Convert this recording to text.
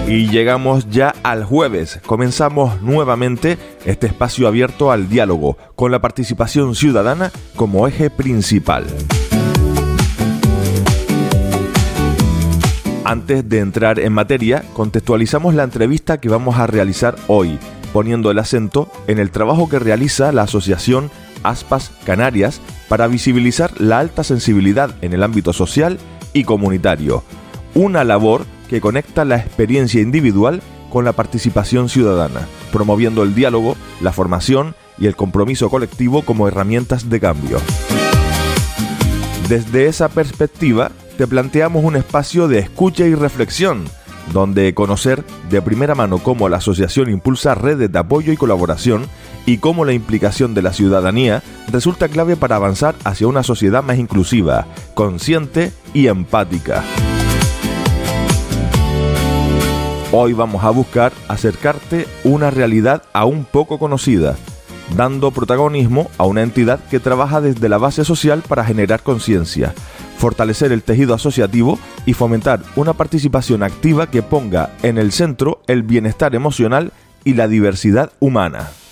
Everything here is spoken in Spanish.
Y llegamos ya al jueves. Comenzamos nuevamente este espacio abierto al diálogo, con la participación ciudadana como eje principal. Antes de entrar en materia, contextualizamos la entrevista que vamos a realizar hoy, poniendo el acento en el trabajo que realiza la Asociación Aspas Canarias para visibilizar la alta sensibilidad en el ámbito social y comunitario. Una labor que conecta la experiencia individual con la participación ciudadana, promoviendo el diálogo, la formación y el compromiso colectivo como herramientas de cambio. Desde esa perspectiva, te planteamos un espacio de escucha y reflexión, donde conocer de primera mano cómo la asociación impulsa redes de apoyo y colaboración y cómo la implicación de la ciudadanía resulta clave para avanzar hacia una sociedad más inclusiva, consciente y empática. Hoy vamos a buscar acercarte una realidad aún poco conocida, dando protagonismo a una entidad que trabaja desde la base social para generar conciencia, fortalecer el tejido asociativo y fomentar una participación activa que ponga en el centro el bienestar emocional y la diversidad humana.